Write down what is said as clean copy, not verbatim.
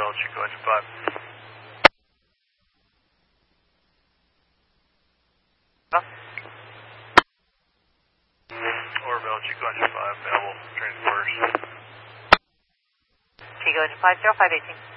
Orville, Chico Engine 5. Orville, Chico Engine 5, available, transporters. Chico Engine 5, 0518.